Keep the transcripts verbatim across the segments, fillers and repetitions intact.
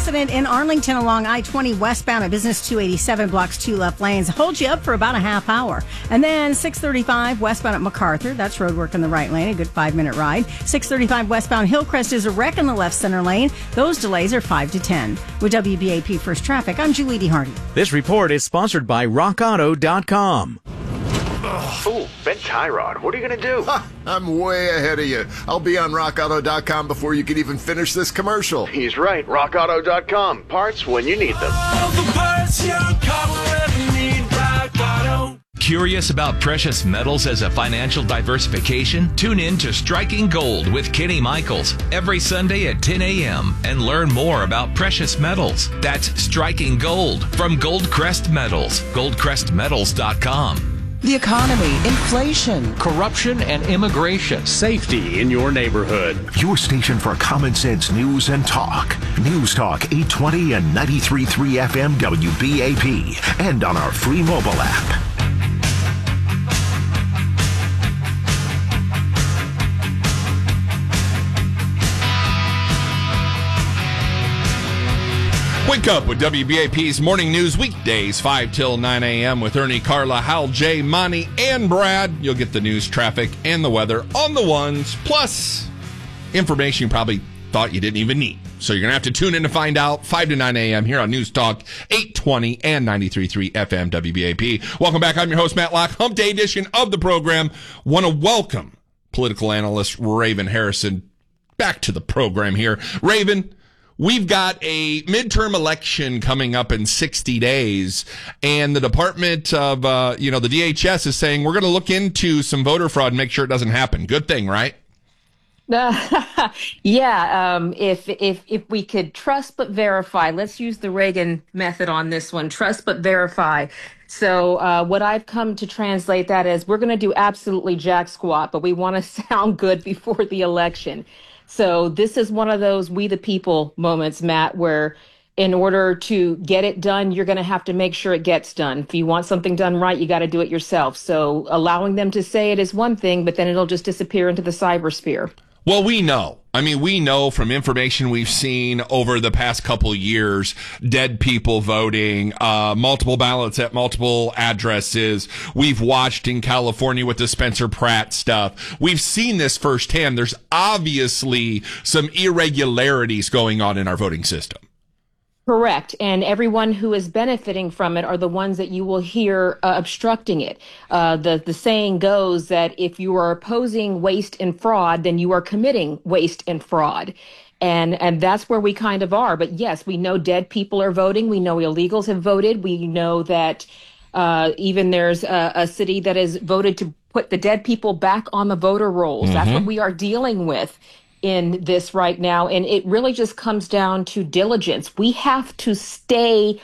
accident in Arlington along I twenty westbound at Business two eighty-seven, blocks two left lanes. Holds you up for about a half hour. And then six thirty-five westbound at MacArthur. That's road work in the right lane, a good five-minute ride. six thirty-five westbound Hillcrest is a wreck in the left center lane. Those delays are five to ten. With W B A P First Traffic, I'm Julie D. Hardy. This report is sponsored by rock auto dot com. Ooh, Ben Tyrod, what are you going to do? Ha, I'm way ahead of you. I'll be on rock auto dot com before you can even finish this commercial. He's right, rock auto dot com. Parts when you need them. All the parts your car will ever need, Rock Auto. Curious about precious metals as a financial diversification? Tune in to Striking Gold with Kenny Michaels every Sunday at ten a.m. and learn more about precious metals. That's Striking Gold from Goldcrest Metals, goldcrest metals dot com. The economy, inflation, corruption and immigration, safety in your neighborhood. Your station for common sense news and talk. News Talk eight twenty and ninety-three point three F M W B A P and on our free mobile app. Wake up with W B A P's Morning News weekdays, five till nine a.m. with Ernie, Carla, Hal, Jay, Monty, and Brad. You'll get the news, traffic, and the weather on the ones, plus information you probably thought you didn't even need. So you're going to have to tune in to find out, five to nine a.m. here on News Talk eight twenty and ninety-three point three F M W B A P. Welcome back. I'm your host, Matt Locke. Hump Day edition of the program. Want to welcome political analyst Raven Harrison back to the program here. Raven, we've got a midterm election coming up in sixty days, and the Department of, uh, you know, the D H S is saying we're going to look into some voter fraud and make sure it doesn't happen. Good thing, right? Uh, yeah, um, if if if we could trust but verify, let's use the Reagan method on this one, trust but verify. So uh, what I've come to translate that as we're going to do absolutely jack squat, but we want to sound good before the election. So this is one of those we the people moments, Matt, where in order to get it done, you're going to have to make sure it gets done. If you want something done right, you got to do it yourself. So allowing them to say it is one thing, but then it'll just disappear into the cybersphere. Well, we know. I mean, we know from information we've seen over the past couple of years, dead people voting, uh, multiple ballots at multiple addresses. We've watched in California with the Spencer Pratt stuff. We've seen this firsthand. There's obviously some irregularities going on in our voting system. Correct. And everyone who is benefiting from it are the ones that you will hear uh, obstructing it. Uh, the, the saying goes that if you are opposing waste and fraud, then you are committing waste and fraud. And and that's where we kind of are. But yes, we know dead people are voting. We know illegals have voted. We know that uh, even there's a, a city that has voted to put the dead people back on the voter rolls. Mm-hmm. That's what we are dealing with in this right now. And it really just comes down to diligence. We have to stay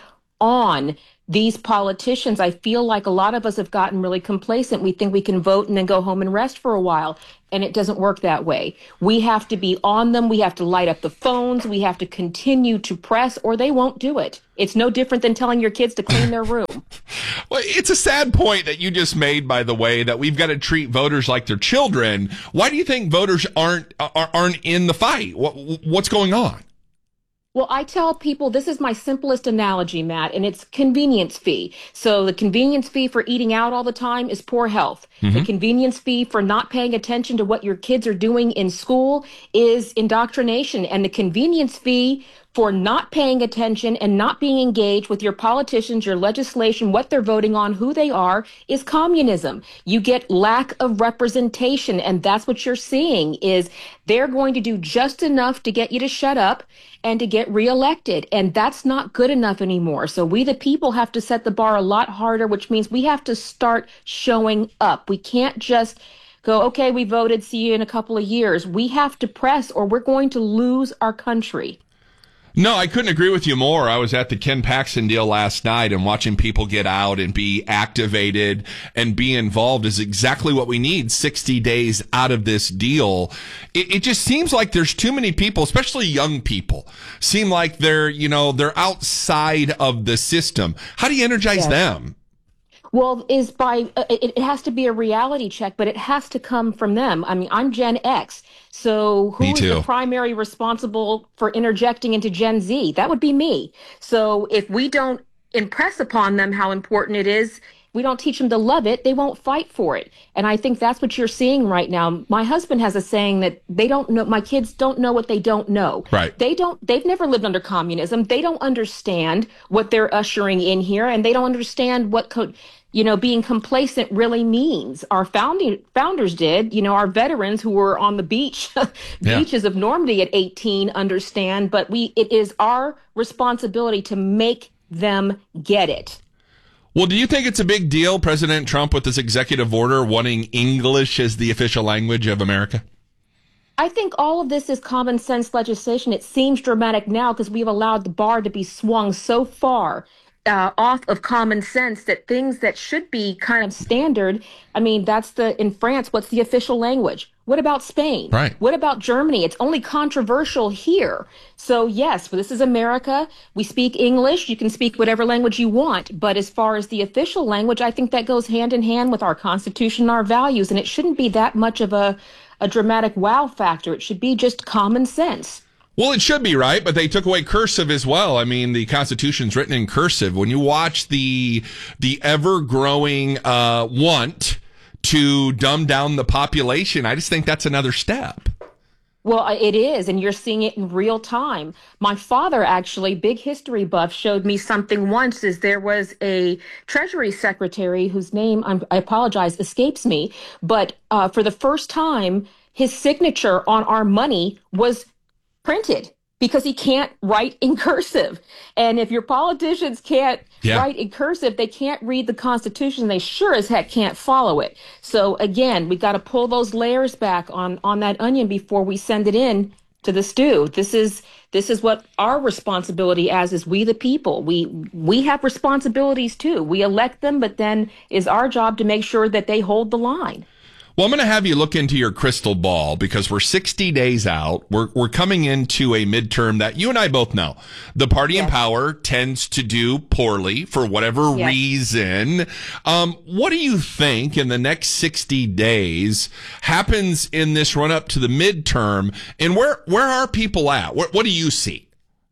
on these politicians. I feel like a lot of us have gotten really complacent. We think we can vote and then go home and rest for a while. And it doesn't work that way. We have to be on them. We have to light up the phones. We have to continue to press, or they won't do it. It's no different than telling your kids to clean their room. Well, it's a sad point that you just made, by the way, that we've got to treat voters like they're children. Why do you think voters aren't aren't in the fight? What, what's going on? Well, I tell people this is my simplest analogy, Matt, and it's convenience fee. So the convenience fee for eating out all the time is poor health. Mm-hmm. The convenience fee for not paying attention to what your kids are doing in school is indoctrination. And the convenience fee for not paying attention and not being engaged with your politicians, your legislation, what they're voting on, who they are, is communism. You get lack of representation, and that's what you're seeing is they're going to do just enough to get you to shut up and to get reelected, and that's not good enough anymore. So we, the people, have to set the bar a lot harder, which means we have to start showing up. We can't just go, okay, we voted, see you in a couple of years. We have to press, or we're going to lose our country. No, I couldn't agree with you more. I was at the Ken Paxton deal last night, and watching people get out and be activated and be involved is exactly what we need sixty days out of this deal. It, it just seems like there's too many people, especially young people, seem like they're, you know, they're outside of the system. How do you energize yes. them? Well, is by uh, it, it has to be a reality check, but it has to come from them. I mean, I'm Gen X, so who Me is too. the primary responsible for interjecting into Gen Z? That would be me. So if we don't impress upon them how important it is, we don't teach them to love it, they won't fight for it. And I think that's what you're seeing right now. My husband has a saying that they don't know, my kids don't know what they don't know. Right. They don't, they've never lived under communism. They don't understand what they're ushering in here, and they don't understand what, co- you know, being complacent really means. Our founding founders did, you know, our veterans who were on the beach, Yeah. beaches of Normandy at eighteen understand, but we, it is our responsibility to make them get it. Well, do you think it's a big deal, President Trump, with this executive order wanting English as the official language of America? I think all of this is common sense legislation. It seems dramatic now because we've allowed the bar to be swung so far uh, off of common sense that things that should be kind of standard. I mean, that's the, in France, what's the official language? What about Spain? Right. What about Germany? It's only controversial here. So yes, this is America. We speak English. You can speak whatever language you want. But as far as the official language, I think that goes hand in hand with our Constitution and our values. And it shouldn't be that much of a, a dramatic wow factor. It should be just common sense. Well, it should be, right? But they took away cursive as well. I mean, the Constitution's written in cursive. When you watch the the ever-growing uh, want to dumb down the population, I just think that's another step. Well, it is, and you're seeing it in real time. My father, actually, big history buff, showed me something once. Is there was a Treasury Secretary whose name, I'm, I apologize, escapes me, but uh, for the first time, his signature on our money was printed because he can't write in cursive. And if your politicians can't yeah. write in cursive, they can't read the Constitution. They sure as heck can't follow it. So again, we got to pull those layers back on, on that onion before we send it in to the stew. This is this is what our responsibility as is we the people. We we have responsibilities too. We elect them, but then is our job to make sure that they hold the line. Well, I'm going to have you look into your crystal ball because we're sixty days out. We're we're coming into a midterm that you and I both know the party yes. in power tends to do poorly for whatever yes. reason. Um, what do you think in the next sixty days happens in this run up to the midterm, and where where are people at? What what do you see?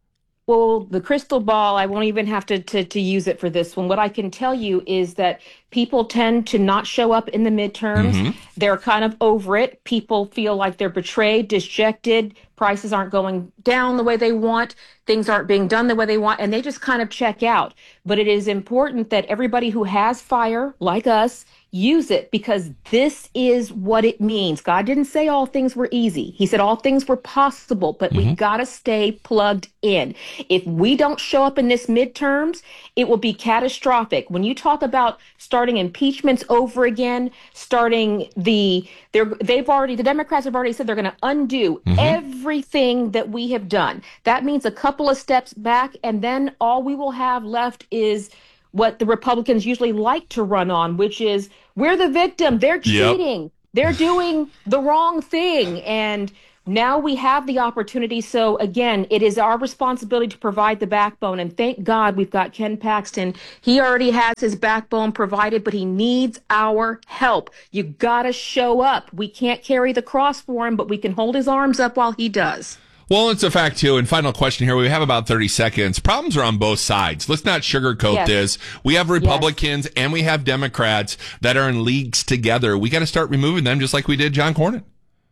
Well, the crystal ball, I won't even have to, to, to use it for this one. What I can tell you is that people tend to not show up in the midterms. Mm-hmm. They're kind of over it. People feel like they're betrayed, dejected. Prices aren't going down the way they want. Things aren't being done the way they want. And they just kind of check out. But it is important that everybody who has fire, like us, use it, because this is what it means. God didn't say all things were easy. He said all things were possible, but mm-hmm. we got to stay plugged in. If we don't show up in this midterms, it will be catastrophic. When you talk about starting impeachments over again, starting the, they're, they've already, the Democrats have already said they're going to undo mm-hmm. everything that we have done. That means a couple of steps back, and then all we will have left is what the Republicans usually like to run on, which is we're the victim. They're cheating. Yep. They're doing the wrong thing. And now we have the opportunity. So again, it is our responsibility to provide the backbone. And thank God we've got Ken Paxton. He already has his backbone provided, but he needs our help. You got to show up. We can't carry the cross for him, but we can hold his arms up while he does. Well, it's a fact, too. And final question here. We have about thirty seconds. Problems are on both sides. Let's not sugarcoat yes. this. We have Republicans yes. and we have Democrats that are in leagues together. We got to start removing them just like we did John Cornyn.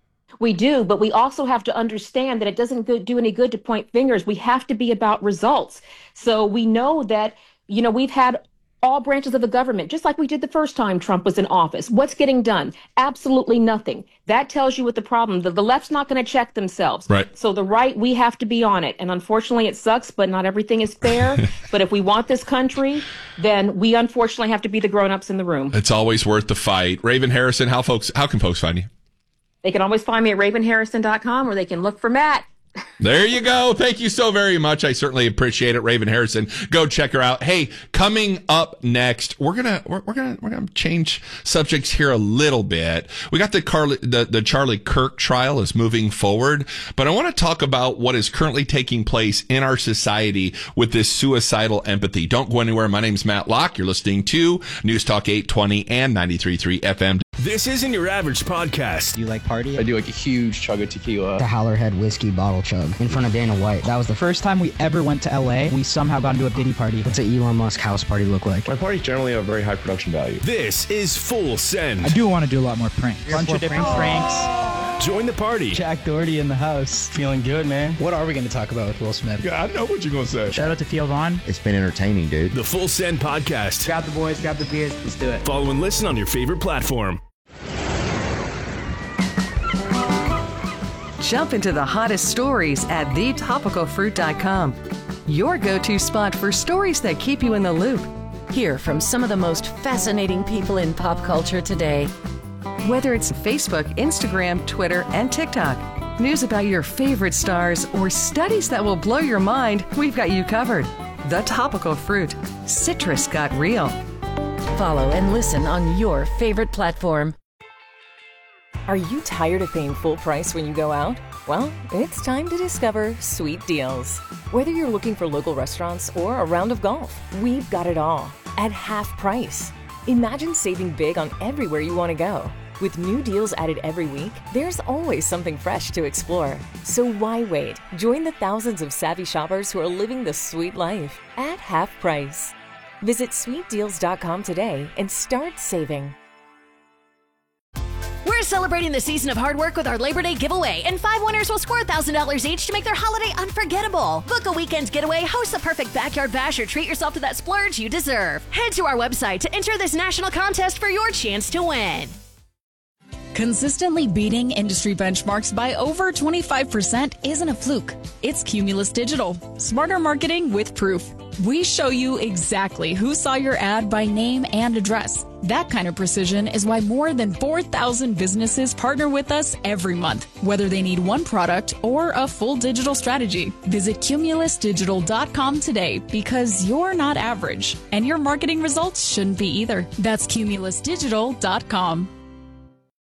We do, but we also have to understand that it doesn't go- do any good to point fingers. We have to be about results. So we know that, you know, we've had all branches of the government, just like we did the first time Trump was in office. What's getting done? Absolutely nothing. That tells you what the problem. The, the left's not going to check themselves. Right. So the right, we have to be on it. And unfortunately, it sucks, but not everything is fair. But if we want this country, then we unfortunately have to be the grown-ups in the room. It's always worth the fight. Raven Harrison, how folks? How can folks find you? They can always find me at raven harrison dot com, or they can look for Matt There you go. Thank you so very much. I certainly appreciate it, Raven Harrison. Go check her out. Hey, coming up next, we're gonna we're, we're gonna we're gonna change subjects here a little bit. We got the Carly the, the Charlie Kirk trial is moving forward, but I want to talk about what is currently taking place in our society with this suicidal empathy. Don't go anywhere. My name's Matt Locke. You're listening to News Talk eight twenty and ninety-three point three F M. This isn't your average podcast. Do you like party? I do like a huge chug of tequila. The Howlerhead whiskey bottle chug in front of Dana White. That was the first time we ever went to L A. We somehow got into a Diddy party. What's an Elon Musk house party look like? My parties generally have very high production value. This is Full Send. I do want to do a lot more pranks. A bunch of different pranks. Join the party. Jack Doherty in the house. Feeling good, man. What are we going to talk about with Will Smith? Yeah, I know what you're going to say. Shout out to Theo Vaughn. It's been entertaining, dude. The Full Send podcast. Grab the boys, grab the beers. Let's do it. Follow and listen on your favorite platform. Jump into the hottest stories at the topical fruit dot com. Your go-to spot for stories that keep you in the loop. Hear from some of the most fascinating people in pop culture today. Whether it's Facebook, Instagram, Twitter, and TikTok, news about your favorite stars, or studies that will blow your mind, we've got you covered. The Topical Fruit. Citrus got real. Follow and listen on your favorite platform. Are you tired of paying full price when you go out? Well, it's time to discover Sweet Deals. Whether you're looking for local restaurants or a round of golf, we've got it all at half price. Imagine saving big on everywhere you want to go. With new deals added every week, there's always something fresh to explore. So why wait? Join the thousands of savvy shoppers who are living the sweet life at half price. Visit sweet deals dot com today and start saving. We're celebrating the season of hard work with our Labor Day giveaway, and five winners will score one thousand dollars each to make their holiday unforgettable. Book a weekend getaway, host the perfect backyard bash, or treat yourself to that splurge you deserve. Head to our website to enter this national contest for your chance to win. Consistently beating industry benchmarks by over twenty-five percent isn't a fluke. It's Cumulus Digital. Smarter marketing with proof. We show you exactly who saw your ad by name and address. That kind of precision is why more than four thousand businesses partner with us every month, whether they need one product or a full digital strategy. Visit cumulus digital dot com today, because you're not average, and your marketing results shouldn't be either. That's cumulus digital dot com.